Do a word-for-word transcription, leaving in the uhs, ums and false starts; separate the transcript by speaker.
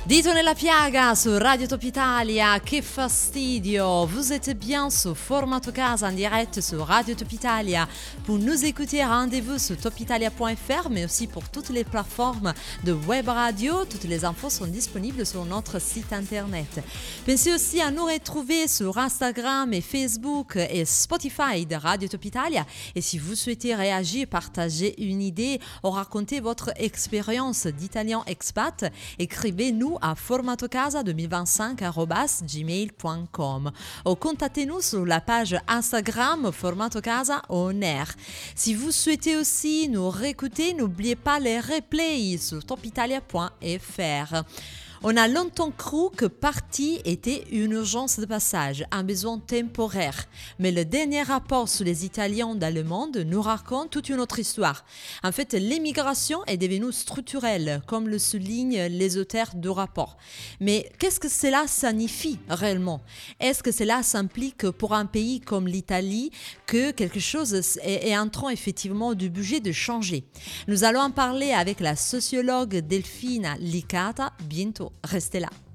Speaker 1: Dito nella piaga su Radio Top Italia, che fastidio! Vous êtes bien sur Formato Casa en direct sur Radio Top Italia. Pour nous écouter, rendez-vous sur top italia point f r, mais aussi pour toutes les plateformes de web radio. Toutes les infos sont disponibles sur notre site internet. Pensez aussi à nous retrouver sur Instagram et Facebook et Spotify de Radio Top Italia. Et si vous souhaitez réagir, partager une idée ou raconter votre expérience d'italien expat, écrivez-nous à formatocasa deux mille vingt-cinq arobase gmail point com ou contactez-nous sur la page Instagram Formato Casa On Air. Si vous souhaitez aussi nous réécouter, n'oubliez pas les replays sur top italia point f r. On a longtemps cru que partir était une urgence de passage, un besoin temporaire. Mais le dernier rapport sur les Italiens dans le monde nous raconte toute une autre histoire. En fait, l'émigration est devenue structurelle, comme le soulignent les auteurs du rapport. Mais qu'est-ce que cela signifie réellement? Est-ce que cela s'implique pour un pays comme l'Italie que quelque chose est, est en train effectivement du budget de changer? Nous allons en parler avec la sociologue Delfina Licata bientôt. Restez là.